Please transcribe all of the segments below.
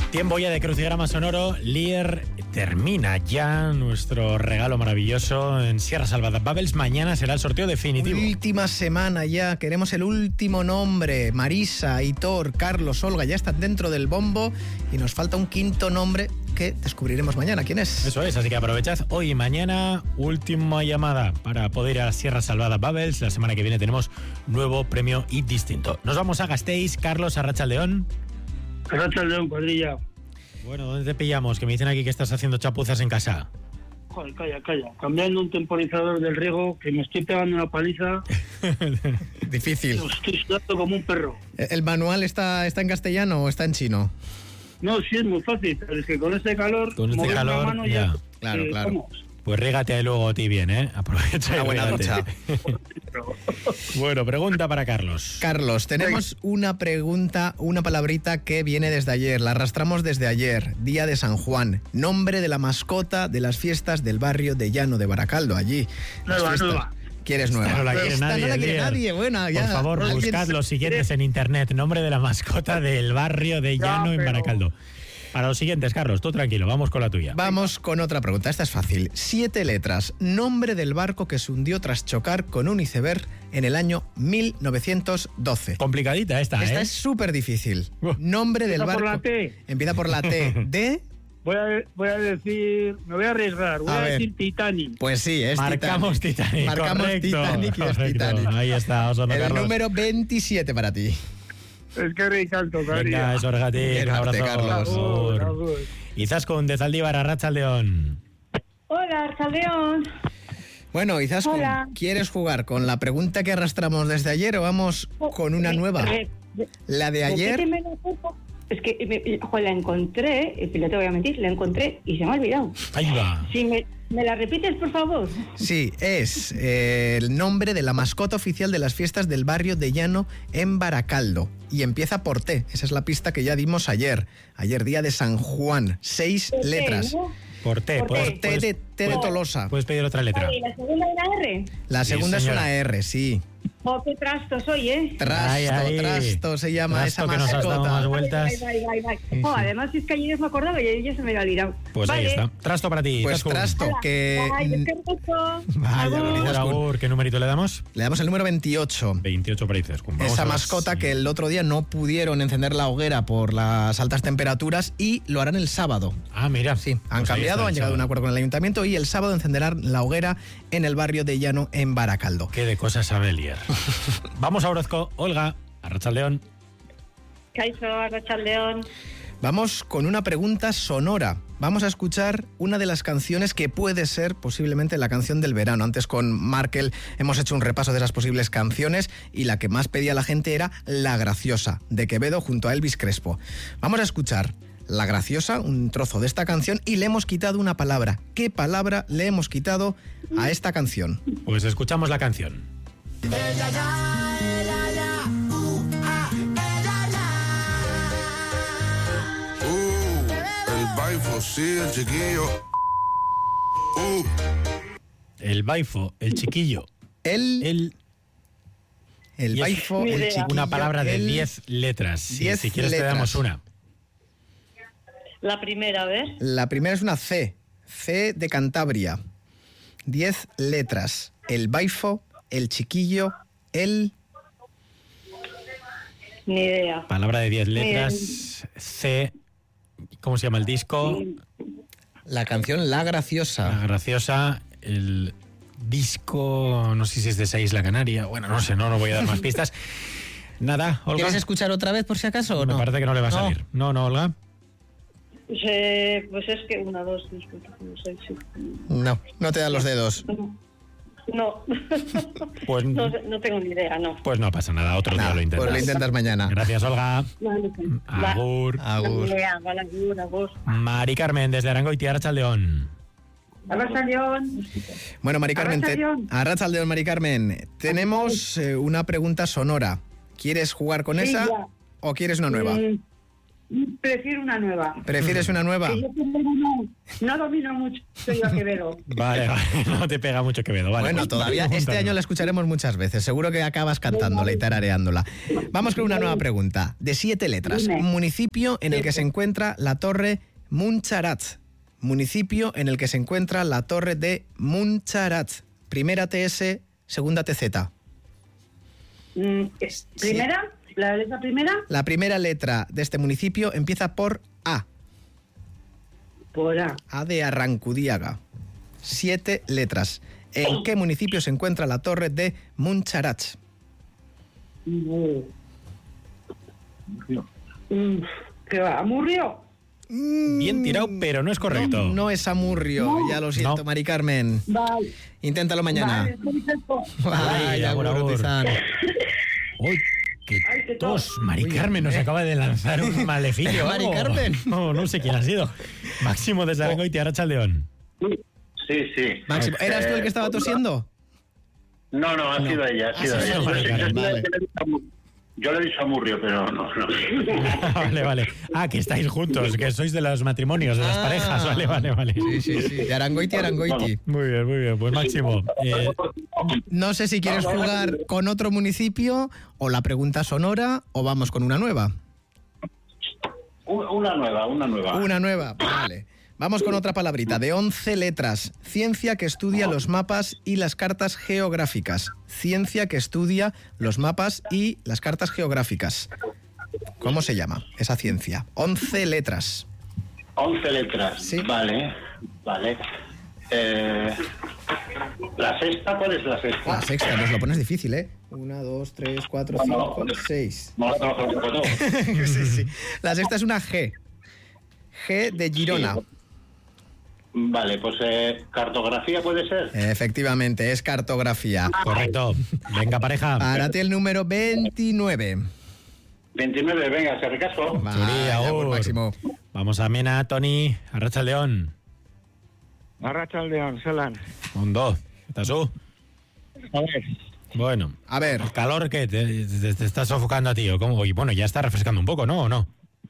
Tiempo ya de crucigrama sonoro. Lier, termina ya nuestro regalo maravilloso en Sierra Salvada Bubbles. Mañana será el sorteo definitivo. Última semana ya, queremos el último nombre. Marisa, Aitor, Carlos, Olga ya están dentro del bombo y nos falta un quinto nombre que descubriremos mañana. ¿Quién es? Eso es, así que aprovechad hoy y mañana, última llamada para poder ir a Sierra Salvada Bubbles. La semana que viene tenemos nuevo premio y distinto. Nos vamos a Gasteiz. Carlos, Arratsaldeon. Arratsaldeon, cuadrilla. Bueno, ¿dónde te pillamos? Que me dicen aquí que estás haciendo chapuzas en casa. Joder, calla. Cambiando un temporizador del riego, que me estoy pegando una paliza. Difícil. Estoy sudando como un perro. ¿El manual está en castellano o está en chino? No, sí, es muy fácil, pero es que con este calor... Con este calor, mano ya. Claro. Vamos. Pues régate ahí luego a ti bien, ¿eh? Aprovecha y Una buena régate. Bueno, pregunta para Carlos. Carlos, tenemos una pregunta, una palabrita que viene desde ayer. La arrastramos desde ayer, día de San Juan. Nombre de la mascota de las fiestas del barrio de Llano de Baracaldo, allí. Nueva. ¿Quieres nueva? Esta no la quiere Esta nadie, no la quiere Lier. nadie. Bueno, ya. Por favor, ¿Alguien buscad los siguientes en internet. Nombre de la mascota del barrio de Llano en Baracaldo. Para los siguientes, Carlos, tú tranquilo, vamos con la tuya. Vamos con otra pregunta, esta es fácil. 7 letras, nombre del barco que se hundió tras chocar con un iceberg en el año 1912. Complicadita esta, Esta ¿eh? es súper difícil. Nombre del Empieza barco. por la T. Empieza por la T. ¿De? Voy a decir... Me voy a arriesgar. Voy a ver. decir Titanic. Pues sí, es Marcamos Titanic. Marcamos correcto, Titanic y es correcto. Titanic. Ahí está, Osono El Carlos. número 27 para ti. Es que ricalto, Venga, cuadrilla. eso, regate. Un Suerte, abrazo. Carlos. Agur. Izaskun de Zaldívar, Arratsaldeon. Hola, Arratsaldeon. Bueno, Izaskun, Hola. ¿quieres jugar con la pregunta que arrastramos desde ayer o vamos con una nueva? La de ayer. Repíteme la foto. Es que la encontré, no te voy a mentir, la encontré y se me ha olvidado. Ahí va. Si me la repites, por favor. Sí, es el nombre de la mascota oficial de las fiestas del barrio de Llano en Baracaldo. Y empieza por T. Esa es la pista que ya dimos ayer. Ayer, día de San Juan. 6 letras. ¿No? Por T. Por puedes- T de Tolosa. Puedes pedir otra letra. Vale, ¿y la segunda era R? La Sí, segunda es señora. una R, sí. Oh, qué trasto soy, ¿eh? Trasto se llama Trasto esa que nos has dado más mascota. vueltas. Vale. Oh, además, es que ayer me acordaba y ya se me había olvidado. Pues ahí Vale. está. Trasto para ti. Pues Izaskun. trasto, que Ay, es que hermoso. Vaya, Agur. bonita. Agur, ¿qué numerito le damos? le damos el número 28. 28 para Izaskun. Vamos Esa a las- mascota que el otro día no pudieron encender la hoguera por las altas temperaturas y lo harán el sábado. Ah, mira. Sí, han Pues ahí cambiado, está, han llegado a un chaval. acuerdo con el ayuntamiento y el sábado encenderán la hoguera en el barrio de Llano en Baracaldo. Qué de cosas sabe Lier. Vamos a Orozco. Olga, Arratsaldeon. Kaixo, Arratsaldeon. Vamos con una pregunta sonora. Vamos a escuchar una de las canciones que puede ser posiblemente la canción del verano. Antes con Markel hemos hecho un repaso de esas posibles canciones y la que más pedía la gente era La Graciosa, de Quevedo junto a Elvis Crespo. Vamos a escuchar La Graciosa, un trozo de esta canción, y le hemos quitado una palabra. ¿Qué palabra le hemos quitado a esta canción? Pues escuchamos la canción. El baifo, sí, el chiquillo. El baifo, el chiquillo. El Y es baifo, Ni el idea. chiquillo, Una palabra de el- 10 letras. Sí, 10 si quieres letras. te damos una. La primera vez. La primera es una C. C de Cantabria. 10 letras. El baifo, el chiquillo, el... Ni idea. Palabra de 10 letras. C. ¿Cómo se llama el disco? La canción La Graciosa. La Graciosa. El disco, no sé si es de esa isla Canaria. Bueno, no sé, no voy a dar más pistas. Nada, Olga. ¿Quieres escuchar otra vez por si acaso o Me no? parece que no le va a salir. No, Olga. Pues es que 1, 2, 3, 4, 5, 6, 7. No te dan los dedos. No. Pues, no tengo ni idea, no. pues no pasa nada, otro día Nada, lo intentas. pues lo intentas mañana. Gracias, Olga. Vale, Agur. Agur. Ni idea, vale, agur. Mari Carmen, desde Arangoitia, Arratsaldeon. Arratsaldeon. Bueno, Mari Carmen, Arratsaldeon. Arratsaldeon, Mari Carmen. Tenemos una pregunta sonora. ¿Quieres jugar con Sí, esa ya. o quieres una nueva? Prefiero una nueva. ¿Prefieres una nueva? Que yo no domino mucho yo a Quevedo. Vale, no te pega mucho Quevedo. Vale, Bueno, pues, todavía este pregúntanos. año la escucharemos muchas veces. Seguro que acabas cantándola y tarareándola. Vamos con una nueva pregunta, de 7 letras. Dime. Municipio en el que se encuentra la torre Muncharat. Municipio en el que se encuentra la torre de Muncharat. Primera TS, segunda TZ. ¿Primera? ¿La letra primera? La primera letra de este municipio empieza por A. Por A. A de Arrancudiaga. 7 letras. ¿En qué municipio se encuentra la torre de Muncharat? ¿Qué va? ¿Amurrio? Bien tirado, pero no es correcto. No es Amurrio, ya lo siento, No. Mari Carmen. Vale. Inténtalo mañana. Vale, perfecto. Ay, agur, agur, agur. Tizán. Uy, qué Ay, qué tos. tos. Mari Carmen nos acaba de lanzar un maleficio. Mari algo. Carmen. No sé quién ha sido. Máximo de Zarangoitia, Arratsaldeon. Sí. Máximo, ¿eras tú el que estaba tosiendo? No, ha sido ella, ha sido Ah, sí, ella. Mari Carmen, vale. Yo le he dicho a Murrio, pero no. Vale. Ah, que estáis juntos, que sois de los matrimonios, de las Ah. parejas. Vale. Sí. De Arangoiti a Arangoiti. Muy bien. Pues Máximo, No sé si quieres jugar con otro municipio o la pregunta sonora o vamos con una nueva. Una nueva. Una nueva, vale. Vamos con otra palabrita, de 11 letras. Ciencia que estudia los mapas y las cartas geográficas. Ciencia que estudia los mapas y las cartas geográficas. ¿Cómo se llama esa ciencia? 11 letras. 11 letras. Sí. Vale. ¿La sexta? ¿Cuál es la sexta? La sexta, nos lo pones difícil, ¿eh? 1, 2, 3, 4, 5, 6. No la trabajo un poco todo. Sí. La sexta es una G. G de Girona. Vale, pues cartografía puede ser. Efectivamente, es cartografía. correcto. Venga, pareja. Para ti el número 29. 29, venga, se recasco. Vale, agur. Máximo. Vamos a Mena, Toni, Arratsaldeon. Arratsaldeon, Zelan. Ondo, ¿estás tú? A ver, Bueno, A ver, el calor que te está sofocando a ti, ¿o cómo? Y bueno, ya está refrescando un poco, ¿no? ¿O no?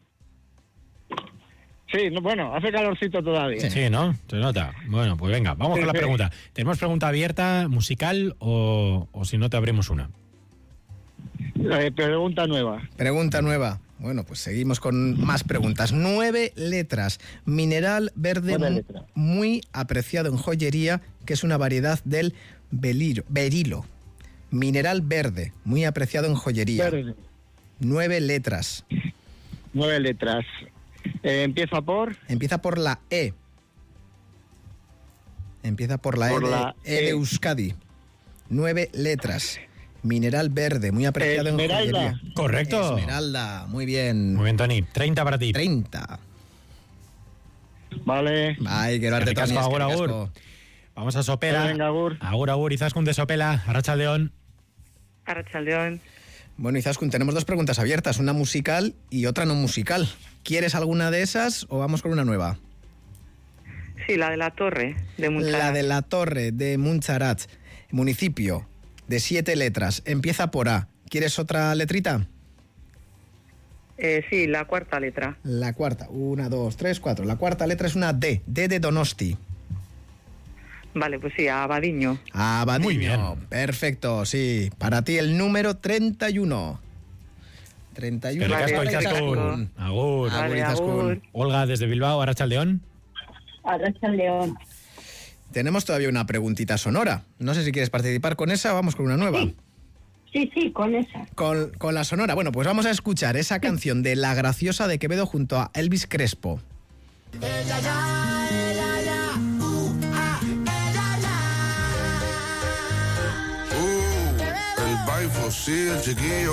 sí, bueno, hace calorcito todavía. Sí, ¿no? Se nota. Bueno, pues venga, vamos Sí, con la sí. pregunta. ¿Tenemos pregunta abierta, musical o si no te abrimos una? Pregunta nueva. pregunta nueva. Bueno, pues seguimos con más preguntas. 9 letras. Mineral verde 9 letras. muy apreciado en joyería, que es una variedad del berilo. Mineral verde, muy apreciado en joyería. Verde. 9 letras. 9 letras. Empieza por... Empieza por la E. Empieza por la Por E de la E. Euskadi. 9 letras. Mineral verde, muy apreciado en Esmeralda. joyería. Correcto. Esmeralda, muy bien. Muy bien, Toni. 30 para ti. 30. Vale. Ay, que arte, Eskerrik Toni, asko, eskerrik agur, asko. agur. Vamos a Sopela. Venga, agur. Agur, Izaskun de Sopela, Arratsaldeon. Arratsaldeon. Bueno, Izaskun, tenemos dos preguntas abiertas, una musical y otra no musical. ¿Quieres alguna de esas o vamos con una nueva? Sí, la de la torre de La de la torre de Muncharat, municipio de 7 letras, empieza por A. ¿Quieres otra letrita? Sí, la cuarta letra. La cuarta, 1, 2, 3, 4. La cuarta letra es una D, D de Donosti. Vale, pues sí, Abadiño. Abadiño. Muy bien. Perfecto, sí. Para ti el número 31. 31. Eskerrik asko, Vale, Izaskun. Agur. Agur, Vale, Izaskun. agur. Olga desde Bilbao, Arratsaldeon. Arratsaldeon. Tenemos todavía una preguntita sonora. No sé si quieres participar con esa o vamos con una nueva. Sí, con esa. Con la sonora. Bueno, pues vamos a escuchar esa canción de La Graciosa de Quevedo junto a Elvis Crespo. El baifo, sí, el chiquillo.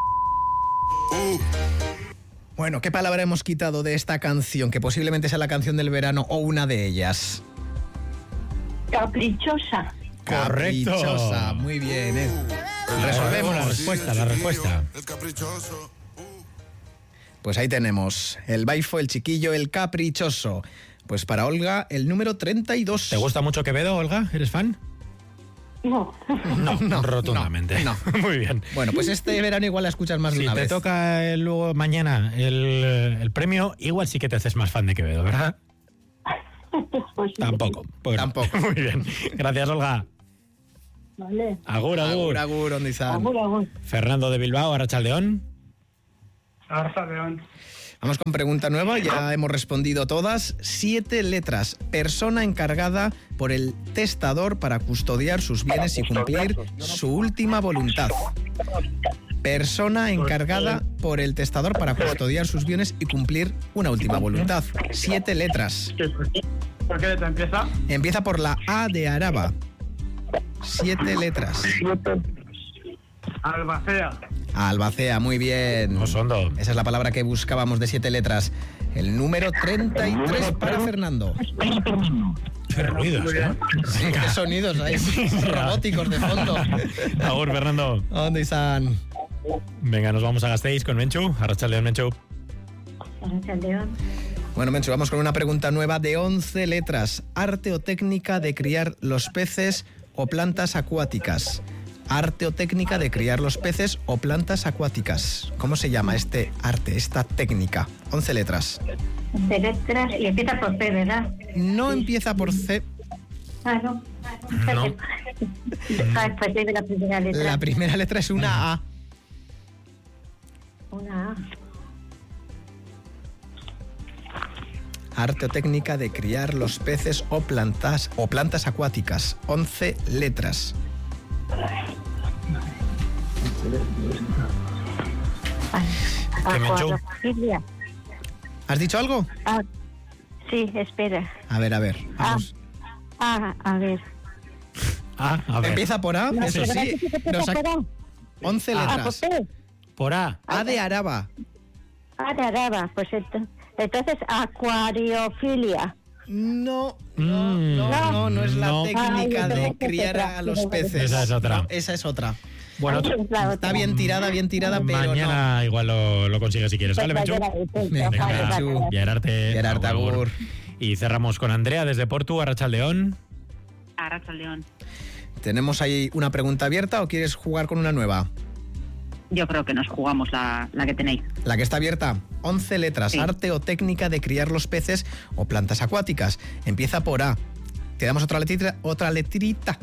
Bueno, ¿qué palabra hemos quitado de esta canción? Que posiblemente sea la canción del verano o una de ellas. Caprichosa. Correcto. Caprichosa. Muy bien, ¿eh? Resolvemos. La respuesta, la respuesta. El caprichoso. Pues ahí tenemos. El baifo, el chiquillo, el caprichoso. Pues para Olga, el número 32. ¿Te gusta mucho Quevedo, Olga? ¿Eres fan? No. No, rotundamente. no. Muy bien. Bueno, pues este verano igual la escuchas más de Si una te vez. toca luego mañana el premio, igual sí que te haces más fan de Quevedo, ¿verdad? Pues sí. Tampoco. Bueno, Tampoco. Muy bien. Gracias, Olga. Vale. Agur, agur. Agur, ¿dónde están? Agur. Fernando de Bilbao, Arratsaldeón. Arratsaldeón. Vamos con pregunta nueva, ya hemos respondido todas. 7 letras. Persona encargada por el testador para custodiar sus bienes y cumplir su última voluntad. Persona encargada por el testador para custodiar sus bienes y cumplir una última voluntad. 7 letras. ¿Por qué letra empieza? Empieza por la A de Araba. 7 letras. Albacea. Albacea, muy bien. Osondo. Esa es la palabra que buscábamos de 7 letras. El número 33 para Fernando. Qué ruidos, ¿eh? Sí, qué sonidos hay robóticos de fondo. Agur, Fernando. ¿Dónde están? Venga, nos vamos a Gasteiz con Menchu. Arratsaldeón, Menchu. Arratsaldeón. Bueno, Menchu, vamos con una pregunta nueva de 11 letras. Arte o técnica de criar los peces o plantas acuáticas. Arte o técnica de criar los peces o plantas acuáticas. ¿Cómo se llama este arte, esta técnica? 11 letras. De letras y empieza por P, ¿verdad? No empieza por C. Ah, no. No. Ah, pues es de la primera letra. La primera letra es una A. Una A. Arte o técnica de criar los peces o plantas acuáticas. 11 letras. ¿Qué, Menchu? Acuariofilia. ¿Has dicho algo? Ah, sí, espera. A ver, vamos. A ver. A ver. Empieza por A, eso sí. Nos ha- 11 Ah, por letras. P. Por A. A de Araba. Ah, de Araba. Pues entonces, acuariofilia. No No, es la no. técnica Ay, de entonces criar otra. a los peces. Esa es otra. No, esa es otra. Bueno, Está bien tirada, pero mañana igual lo consigues si quieres. ¿Vale, Menchu? Venga, Menchu. Gerarte. Gerarte, agur. Y cerramos con Andrea desde Portu, Arratsaldeón. Arratsaldeón. ¿Tenemos ahí una pregunta abierta o quieres jugar con una nueva? Yo creo que nos jugamos la que tenéis. La que está abierta, 11 letras, Sí. arte o técnica de criar los peces o plantas acuáticas. Empieza por A. Te damos otra letrita.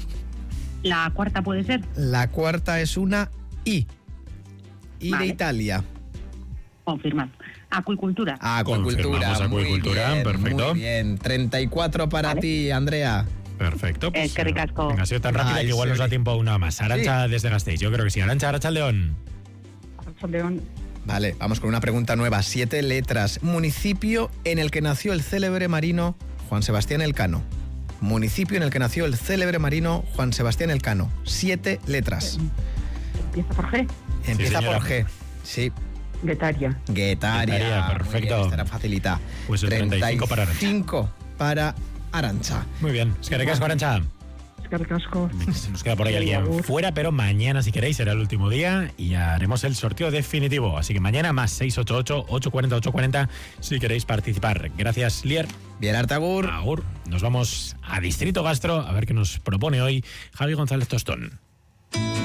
La cuarta puede ser. La cuarta es una I. I de Vale. Italia. Confirmad. Acuicultura. Acuicultura. Confirmamos muy acuicultura, bien, perfecto. Muy bien. 34 para Vale. ti, Andrea. Perfecto. Pues, Qué ricasco. venga, ha sido tan rápida Ay, que igual nos da sí. tiempo a una más. Arantxa desde Gasteiz, yo creo que sí. Arantxa, Arratsaldeón. Arratsaldeón. Vale, vamos con una pregunta nueva. 7 letras. Municipio en el que nació el célebre marino Juan Sebastián Elcano. Municipio en el que nació el célebre marino Juan Sebastián Elcano. 7 letras. Empieza por G. Empieza señora. por G. Sí. Guetaria. Guetaria. Guetaria, Muy perfecto. bien, esta era facilita. Pues el 35 para Arantxa. 35 para Arantxa. Muy bien. Es que recasco, Arantxa. Se nos queda por ahí alguien fuera, pero mañana, si queréis, será el último día y haremos el sorteo definitivo. Así que mañana más 688-840-840 si queréis participar. Gracias, Lier. Bien, Artagur. Agur. Nos vamos a Distrito Gastro a ver qué nos propone hoy Javi González Tostón.